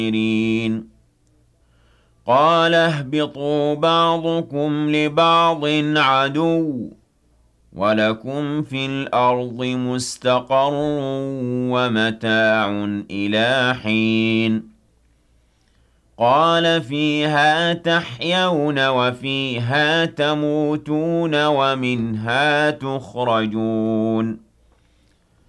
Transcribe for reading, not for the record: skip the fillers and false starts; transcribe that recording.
قال اهبطوا بعضكم لبعض عدو ولكم في الأرض مستقر ومتاع إلى حين قال فيها تحيون وفيها تموتون ومنها تخرجون